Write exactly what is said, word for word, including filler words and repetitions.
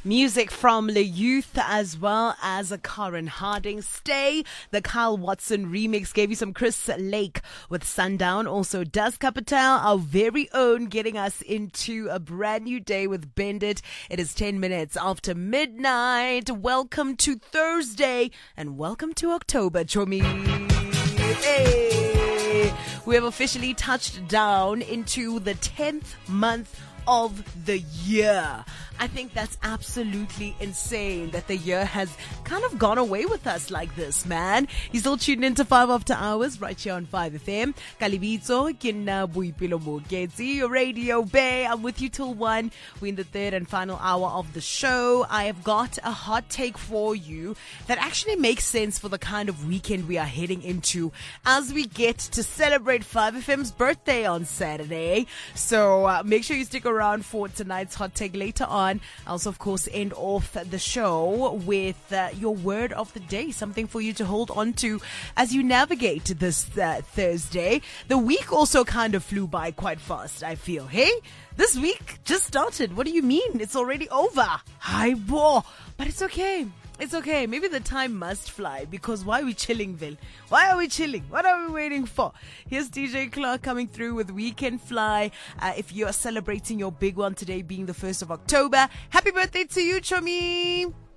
Music from Le Youth as well as a Karen Harding. Stay, the Kyle Watson remix. Gave you some Chris Lake with Sundown. Also, Daz Capital, our very own, getting us into a brand new day with Bend It. It is ten minutes after midnight. Welcome to Thursday and welcome to October, Chomi. Hey! We have officially touched down into the tenth month of the year. I think that's absolutely insane that the year has kind of gone away with us like this, man. You're still tuning into five After Hours right here on five F M. Kalibitso, Kina Buipilo Mokezi, your Radio Bay. I'm with you till one. We're in the third and final hour of the show. I have got a hot take for you that actually makes sense for the kind of weekend we are heading into as we get to celebrate five F M's birthday on Saturday. So uh, make sure you stick around for tonight's hot take later on. I also, of course, end off the show with uh, your word of the day, something for you to hold on to as you navigate this uh, Thursday. The week also kind of flew by quite fast, I feel. Hey, this week just started. What do you mean? It's already over. Hi, boy. But it's okay. It's okay. Maybe the time must fly because why are we chilling, Vil? Why are we chilling? What are we waiting for? Here's D J Clark coming through with Weekend Fly. Uh, if you're celebrating your big one today being the first of October, happy birthday to you, Chomi.